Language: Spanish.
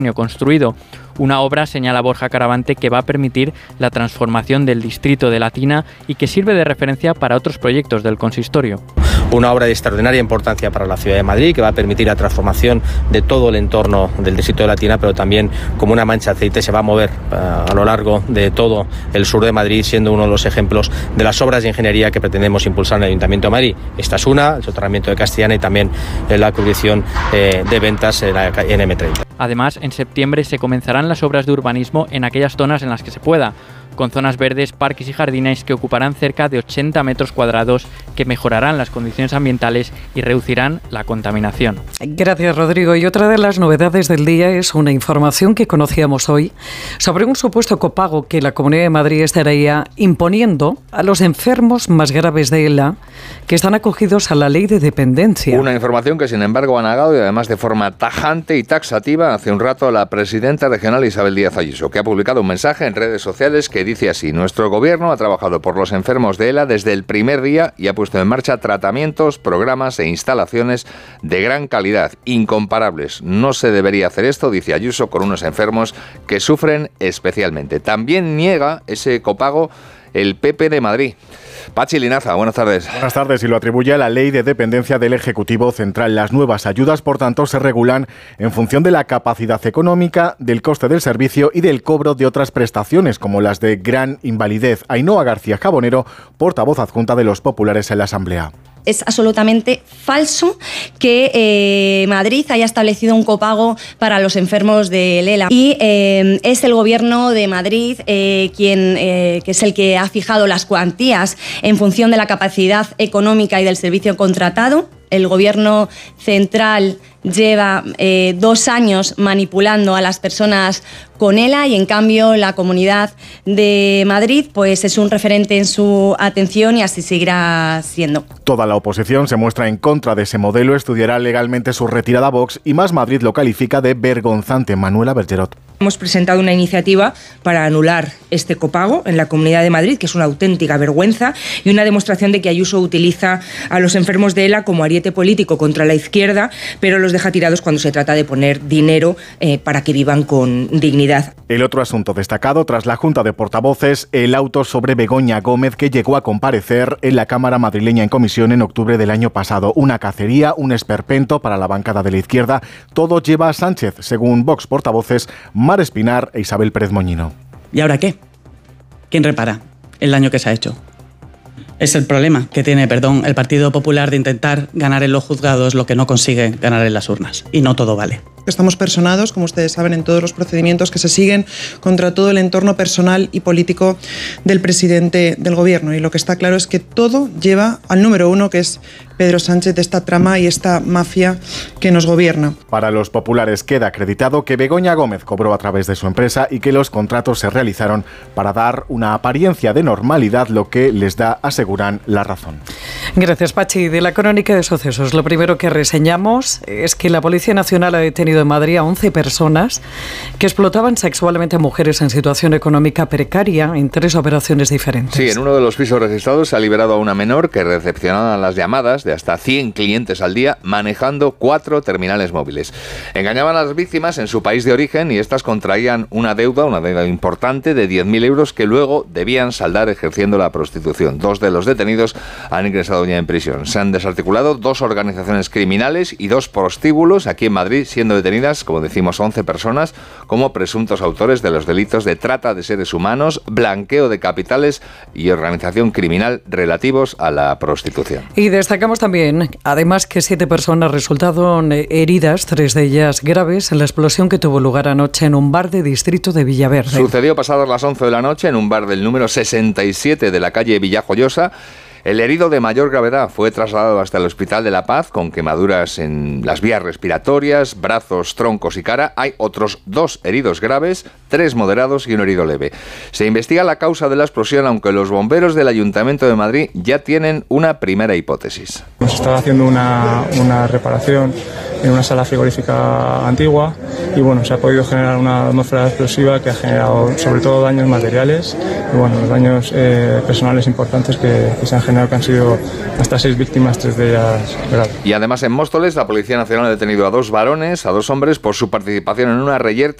construido. Una obra, señala Borja Caravante, que va a permitir la transformación del distrito de Latina y que sirve de referencia para otros proyectos del consistorio. Una obra de extraordinaria importancia para la ciudad de Madrid, que va a permitir la transformación de todo el entorno del distrito de Latina, pero también como una mancha de aceite se va a mover a lo largo de todo el sur de Madrid, siendo uno de los ejemplos de las obras de ingeniería que pretendemos impulsar en el Ayuntamiento de Madrid. Esta es una, el soterramiento de Castellana y también la cubrición de ventas en M30. Además, en septiembre se comenzarán las obras de urbanismo en aquellas zonas en las que se pueda, con zonas verdes, parques y jardines que ocuparán cerca de 80 metros cuadrados, que mejorarán las condiciones ambientales y reducirán la contaminación. Gracias, Rodrigo. Y otra de las novedades del día es una información que conocíamos hoy sobre un supuesto copago que la Comunidad de Madrid estaría imponiendo a los enfermos más graves de ELA que están acogidos a la ley de dependencia. Una información que, sin embargo, ha negado, y además de forma tajante y taxativa, hace un rato la presidenta regional Isabel Díaz Ayuso, que ha publicado un mensaje en redes sociales que dice así: nuestro gobierno ha trabajado por los enfermos de ELA desde el primer día y ha puesto en marcha tratamientos, programas e instalaciones de gran calidad, incomparables. No se debería hacer esto, dice Ayuso, con unos enfermos que sufren especialmente. También niega ese copago el PP de Madrid. Pachi Linaza, buenas tardes. Buenas tardes, y lo atribuye a la Ley de Dependencia del Ejecutivo Central. Las nuevas ayudas, por tanto, se regulan en función de la capacidad económica, del coste del servicio y del cobro de otras prestaciones, como las de gran invalidez. Ainhoa García Jabonero, portavoz adjunta de los populares en la Asamblea. Es absolutamente falso que Madrid haya establecido un copago para los enfermos del ELA. Y es el Gobierno de Madrid que es el que ha fijado las cuantías en función de la capacidad económica y del servicio contratado. El Gobierno central lleva 2 años manipulando a las personas con ELA y, en cambio, la Comunidad de Madrid pues es un referente en su atención y así seguirá siendo. Toda la oposición se muestra en contra de ese modelo, estudiará legalmente su retirada a Vox y Más Madrid lo califica de vergonzante. Manuela Bergerot. Hemos presentado una iniciativa para anular este copago en la Comunidad de Madrid, que es una auténtica vergüenza y una demostración de que Ayuso utiliza a los enfermos de ELA como ariete político contra la izquierda, pero los deja tirados cuando se trata de poner dinero para que vivan con dignidad. El otro asunto destacado tras la Junta de Portavoces, el auto sobre Begoña Gómez, que llegó a comparecer en la Cámara madrileña en comisión en octubre del año pasado. Una cacería, un esperpento para la bancada de la izquierda. Todo lleva a Sánchez, según Vox portavoces Mar Espinar e Isabel Pérez Moñino. ¿Y ahora qué? ¿Quién repara el daño que se ha hecho? Es el problema que tiene, el Partido Popular de intentar ganar en los juzgados lo que no consigue ganar en las urnas. Y no todo vale. Estamos personados, como ustedes saben, en todos los procedimientos que se siguen contra todo el entorno personal y político del presidente del Gobierno. Y lo que está claro es que todo lleva al número 1, que es Pedro Sánchez, de esta trama y esta mafia que nos gobierna. Para los populares queda acreditado que Begoña Gómez cobró a través de su empresa y que los contratos se realizaron para dar una apariencia de normalidad, lo que les da, aseguran, la razón. Gracias, Pachi. De la crónica de sucesos, lo primero que reseñamos es que la Policía Nacional ha detenido en Madrid a 11 personas que explotaban sexualmente a mujeres en situación económica precaria en 3 operaciones diferentes. Sí, en uno de los pisos registrados se ha liberado a una menor que recepcionaba las llamadas de hasta 100 clientes al día manejando 4 terminales móviles. Engañaban a las víctimas en su país de origen y estas contraían una deuda importante de 10.000 euros que luego debían saldar ejerciendo la prostitución. 2 de los detenidos han ingresado ya en prisión. Se han desarticulado 2 organizaciones criminales y 2 prostíbulos aquí en Madrid, siendo detenidas, como decimos, 11 personas como presuntos autores de los delitos de trata de seres humanos, blanqueo de capitales y organización criminal relativos a la prostitución. Y destacamos también, además, que 7 personas resultaron heridas, 3 de ellas graves, en la explosión que tuvo lugar anoche en un bar de distrito de Villaverde. Sucedió pasadas las 11 de la noche en un bar del número 67 de la calle Villajoyosa. El herido de mayor gravedad fue trasladado hasta el Hospital de la Paz con quemaduras en las vías respiratorias, brazos, troncos y cara. Hay otros 2 heridos graves, 3 moderados y un herido leve. Se investiga la causa de la explosión, aunque los bomberos del Ayuntamiento de Madrid ya tienen una primera hipótesis. Nos estaba haciendo una reparación en una sala frigorífica antigua y bueno, se ha podido generar una atmósfera explosiva que ha generado sobre todo daños materiales y bueno, los daños personales importantes que se han generado, que han sido hasta 6 víctimas, 3 de ellas graves. Y además en Móstoles la Policía Nacional ha detenido a 2 varones, a 2 hombres por su participación en una reyerta